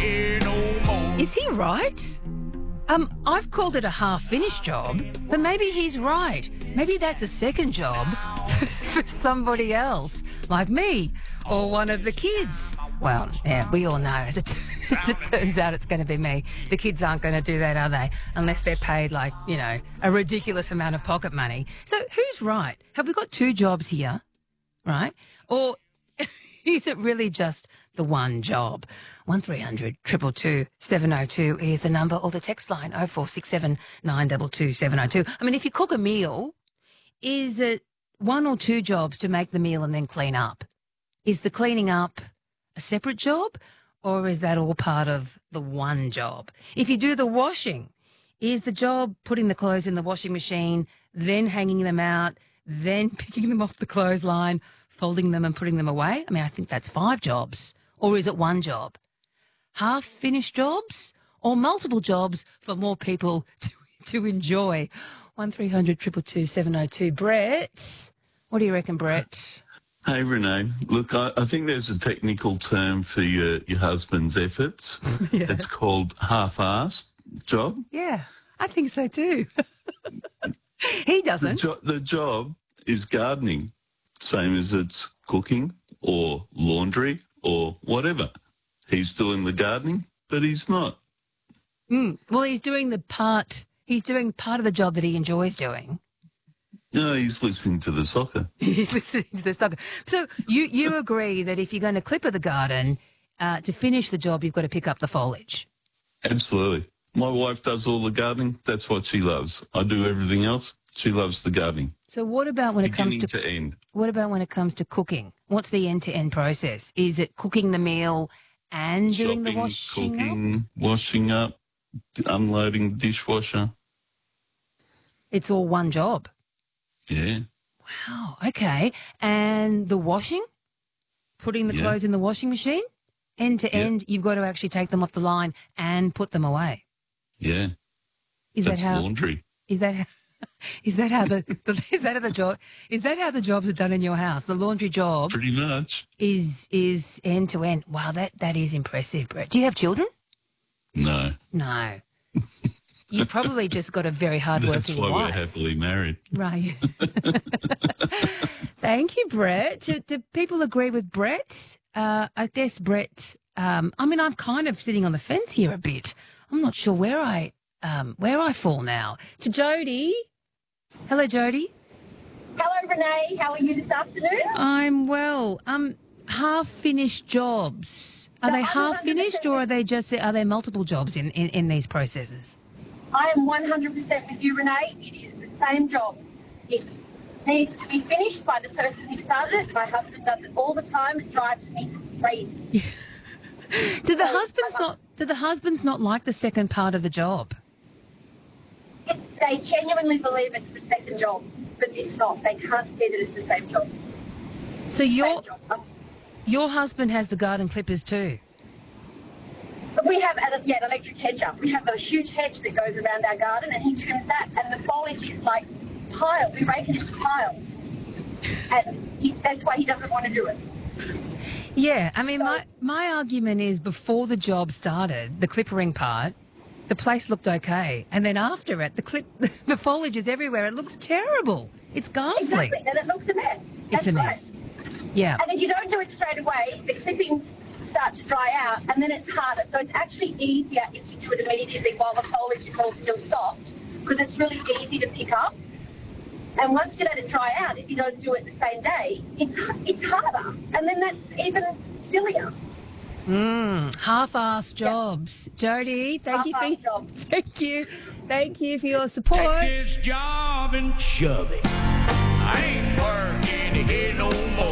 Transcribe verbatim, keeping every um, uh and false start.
here no more. Is he right? Um, I've called it a half-finished job, but maybe he's right. Maybe that's a second job for somebody else, like me or one of the kids. Well, yeah, we all know, as it, as it turns out, it's going to be me. The kids aren't going to do that, are they? Unless they're paid, like, you know, a ridiculous amount of pocket money. So who's right? Have we got two jobs here, right? Or is it really just the one job? one three hundred two two two seven oh two is the number, or the text line oh four six seven nine two two seven oh two. I mean, if you cook a meal, is it one or two jobs to make the meal and then clean up? Is the cleaning up a separate job, or is that all part of the one job? If you do the washing, is the job putting the clothes in the washing machine, then hanging them out, then picking them off the clothesline, folding them and putting them away? I mean, I think that's five jobs. Or is it one job? Half-finished jobs or multiple jobs for more people to, to enjoy? one three hundred two two two seven oh two. Brett, what do you reckon, Brett? Hey, Renee. Look, I, I think there's a technical term for your, your husband's efforts. Yeah. It's called half-assed job. Yeah, I think so too. He The, doesn't. jo- the job is gardening, same as it's cooking or laundry or whatever. He's doing the gardening, but he's not. Mm. Well, he's doing the part, he's doing part of the job that he enjoys doing. No, he's listening to the soccer. He's listening to the soccer. So you, you agree that if you're going to clipper the garden, uh, to finish the job, you've got to pick up the foliage? Absolutely. My wife does all the gardening. That's what she loves. I do everything else. She loves the gardening. So what about when it comes Beginning to, to end. what about when it comes to cooking? What's the end-to-end process? Is it cooking the meal and doing the Shopping, washing up? cooking, washing up, unloading the dishwasher. It's all one job. Yeah. Wow, okay. And the washing? Putting the Yeah. clothes in the washing machine? End to Yeah. end, you've got to actually take them off the line and put them away. Yeah. Is That's that how? laundry. Is that how, is that how the, the is that how the job is that how the jobs are done in your house? The laundry job Pretty much. is is end to end. Wow, that that is impressive, Brett. Do you have children? No. No. You've probably just got a very That's hardworking why wife. we're happily married. Right. Thank you, Brett. Do, do people agree with Brett? Uh, I guess Brett. Um, I mean, I'm kind of sitting on the fence here a bit. I'm not sure where I um, where I fall now. To Jody. Hello, Jody. Hello, Renee. How are you this afternoon? I'm well. Um, half finished jobs. Are No, they I'm half finished, or are they just are there multiple jobs in, in, in these processes? I am one hundred percent with you, Renee. It is the same job. It needs to be finished by the person who started it. My husband does it all the time. It drives me crazy. Do the Oh, husbands I'm- not? Do the husbands not like the second part of the job? It, they genuinely believe it's the second job, but it's not. They can't see that it's the same job. So your Same job. Um, your husband has the garden clippers too. But we have an, yeah, an electric hedger. We have a huge hedge that goes around our garden, and he trims that. And the foliage is like pile. We rake it into piles, and he, that's why he doesn't want to do it. Yeah, I mean, my my argument is before the job started, the clippering part, the place looked okay, and then after it, the clip, the foliage is everywhere. It looks terrible. It's ghastly. Exactly, and it looks a mess. It's That's a right. mess. Yeah. And if you don't do it straight away, the clippings start to dry out, and then it's harder. So it's actually easier if you do it immediately while the foliage is all still soft, because it's really easy to pick up. And once you let it dry out, if you don't do it the same day, it's it's harder. And then that's even sillier. Mm, half-assed jobs. Jody, thank you Half-assed for job. thank you, thank you for your support. Take this job and shove it. I ain't working here no more.